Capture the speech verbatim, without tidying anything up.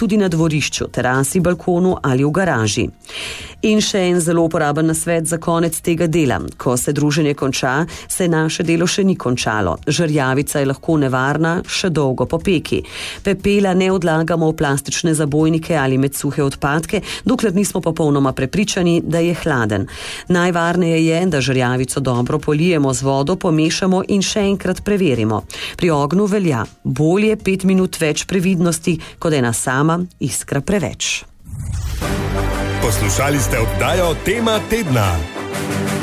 tudi na dvorišču, terasi, balkonu ali v garaži. In še en zelo uporaben nasvet za konec tega dela. Ko se druženje konča, se naše delo še ni končalo. Žerjavica je lahko nevarna še dolgo po peki. Pepela ne odlagamo v plastične zabojnike ali med suhe odpadke, dokler nismo popolnoma prepričani, da je hladen. Najvarneje je, da žerjavico dobro polijemo z vodo, pomešamo in še enkrat preverimo. Pri ognju velja bolje pet minut več previdnosti, kot ena sama iskra preveč. Poslušali ste oddajo Tema tedna.